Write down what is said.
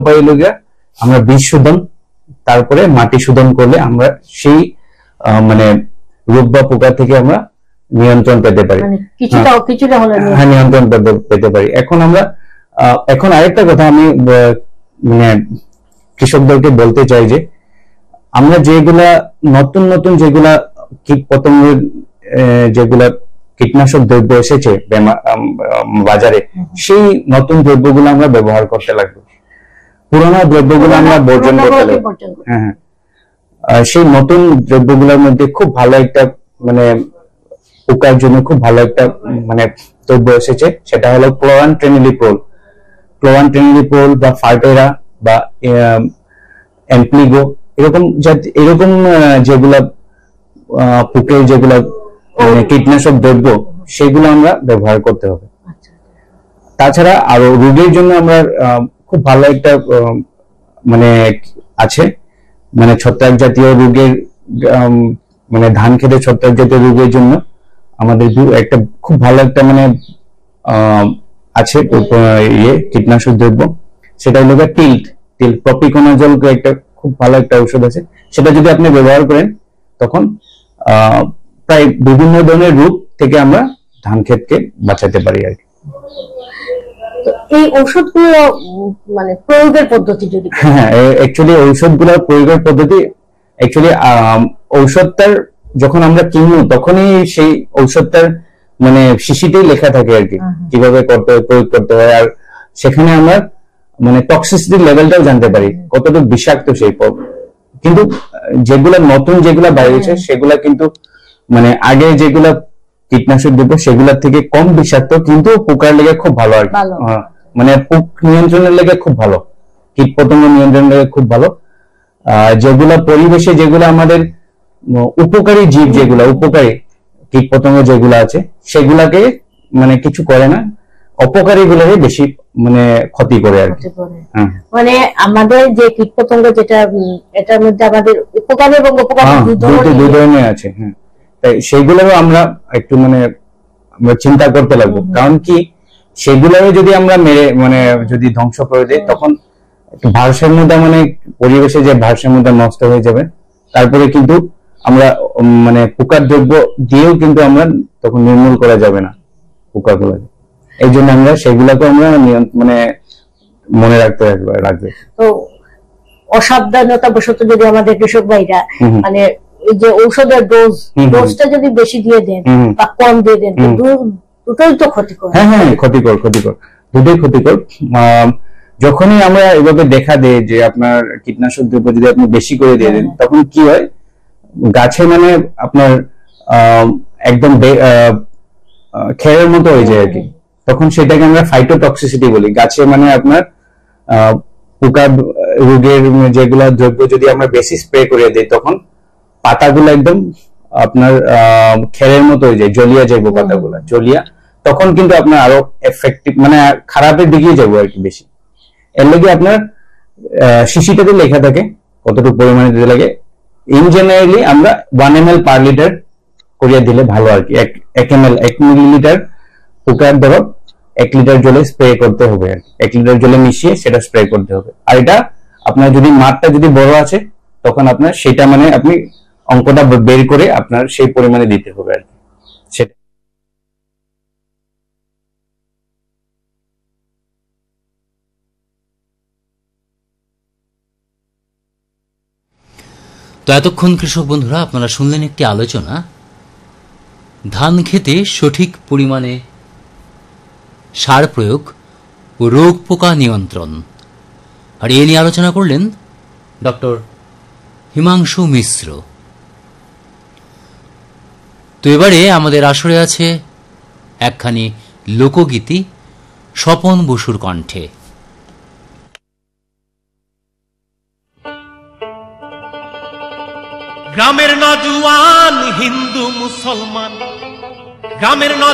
আমরা বীজ শোধন তারপরে মাটি শোধন করলে আমরা সেই মানে রোগ বা পোকা থেকে আমরা নিয়ন্ত্রণ পেতে পারি, হ্যাঁ নিয়ন্ত্রণ পেতে পারি। এখন আরেকটা কথা আমি মানে কৃষকদেরকে বলতে চাই যে আমরা যেগুলা নতুন নতুন যেগুলা কীট পতঙ্গের যেগুলা কীটনাশক দ্রব্য এসেছে বাজারে, সেই নতুন দ্রব্যগুলো আমরা ব্যবহার করতে লাগবে, পুরোনো দ্রব্যগুলো আমরা বর্জন করতে লাগবে। হ্যাঁ, সেই নতুন দ্রব্যগুলোর মধ্যে খুব ভালো একটা মানে পোকার জন্য খুব ভালো একটা মানে দ্রব্য এসেছে, সেটা হলো ক্লোরানট্রেনিলিপ্রোল বা ফার্টেরা বা এমপ্লিগো, এরকম যেগুলা পোকের যেগুলা মানে কীটনাশক দ্রব্য সেগুলো আমরা ব্যবহার করতে হবে। তাছাড়া আরো রোগের জন্য আমরা খুব ভালো একটা মানে আছে মানে ছত্রাক জাতীয় রোগের মানে ধান খেতে ছত্রাক জাতীয় রোগের জন্য আমাদের একটা খুব ভালো একটা মানে আছে কীটনাশক দ্রব্য, সেটা হলো টিল্ট প্রপিকোনাজল, একটা খুব ভালো একটা ঔষধ আছে, সেটা যদি আপনি ব্যবহার করেন তখন প্রায় বিভিন্ন ধরনের রোগ থেকে আমরা ধান ক্ষেতকে বাঁচাতে পারি আর কি। এই ঔষধগুলো মানে প্রয়োগের পদ্ধতি যদি, হ্যাঁ অ্যাকচুয়ালি ঔষধগুলোর প্রয়োগের পদ্ধতি অ্যাকচুয়ালি ঔষধটার যখন আমরা কিনবো তখনই সেই ঔষধটার মানে শিশিতেই লেখা থাকে আর কি কিভাবে প্রয়োগ করতে হয়, আর সেখানে আমরা মানে টক্সিসিটি লেভেলটাও জানতে পারি কতটুকু বিষাক্ত সেই কিন্তু যেগুলা নতুন যেগুলা বাইরেছে সেগুলা কিন্তু মানে আগে যেগুলা কীটনাশক দ্রব্য সেগুলোর থেকে কম বিষাক্ত, কিন্তু পোকার লেগে খুব ভালো আর কি, মানে পোক নিয়ন্ত্রণের লেগে খুব ভালো, কীট পতঙ্গ নিয়ন্ত্রণের লেগে খুব ভালো। যেগুলা পরিবেশে যেগুলা আমাদের উপকারী জীব, যেগুলা উপকারী কীট পতঙ্গ যেগুলা আছে সেগুলাকে মানে কিছু করে না, অপকারী গুলোকে বেশি মানে ক্ষতি করে আর কি। মানে আমাদের যে কীট পতঙ্গ যেটা এটার মধ্যে আমাদের উপকারী এবং অপকারী দুই ধরনের আছে, হ্যাঁ তাই সেগুলোও আমরা একটু মানে চিন্তা করতে লাগবো, কারণ কি সেগুলোও যদি আমরা মেরে মানে যদি ধ্বংস করে দিই তখন ভারসাম্যতা মানে পরিবেশে যে ভারসাম্যতা নষ্ট হয়ে যাবে, তারপরে কিন্তু আমরা মানে পোকার দ্রব্য দিয়েও কিন্তু আমরা তখন নির্মূল করা যাবে না পোকাগুলো, এই জন্য আমরা সেগুলোকে আমরা মানে মনে রাখবে। তো অসাবধানতা বশত যদি আমাদের কৃষক ভাইরা মানে এই যে ঔষধের ডোজটা যদি বেশি দিয়ে দেন বা কম দিয়ে দেন, দুটোই তো ক্ষতিকর। হ্যাঁ ক্ষতিকর দুটোই ক্ষতিকর। যখনই আমরা এভাবে দেখা দেয় যে আপনার কীটনাশক দ্রব্য যদি আপনি বেশি করে দিয়ে দেন তখন কি হয়, গাছে মানে আপনার একদম খেরের মতো হয়ে যায় আর কি, তখন সেটাকে আমরা ফাইটোটক্সিসিটি বলি। গাছে মানে আপনার পোকা রোগের যেগুলা দ্রব্য যদি আমরা বেশি স্প্রে করে দিই তখন পাতাগুলো একদম আপনার খেরের মতো হয়ে যায়, জলিয়া যাইব পাতাগুলা জলিয়া, তখন কিন্তু আপনার আরো এফেক্টিভ মানে খারাপের দিকে যাবো আর কি বেশি। এর লগে আপনার শিশিটাতে লেখা থাকে কতটুকু পরিমাণে দিতে লাগে, ইন জেনারেলি আমরা 1 ml পার লিটার করিয়া দিলে ভালো আর কি। 1 মিলিলিটার পোকার ধরো 1 লিটার জলে স্প্রে করতে হবে আর কি, 1 লিটার জলে মিশিয়ে সেটা স্প্রে করতে হবে। আর এটা আপনার যদি মাঠটা যদি বড় আছে তখন আপনার সেটা মানে আপনি অঙ্কটা বের করে আপনার সেই পরিমাণে দিতে হবে আর কি সেটা। তো এতক্ষণ কৃষক বন্ধুরা আপনারা শুনলেন একটি আলোচনা ধান খেতে সঠিক পরিমাণে সার প্রয়োগ ও রোগ পোকা নিয়ন্ত্রণ, আর এ নিয়ে আলোচনা করলেন ডক্টর হিমাংশু মিশ্র। তো এবারে আমাদের আসরে আছে একখানি লোকগীতি স্বপন বসুর কণ্ঠে। গ্রামের নজওয়ান হিন্দু মুসলমান, গ্রামের